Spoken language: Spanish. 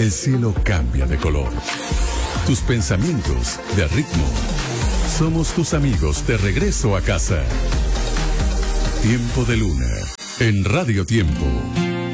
el cielo cambia de color. Tus pensamientos de ritmo. Somos tus amigos de regreso a casa. Tiempo de Luna, en Radio Tiempo.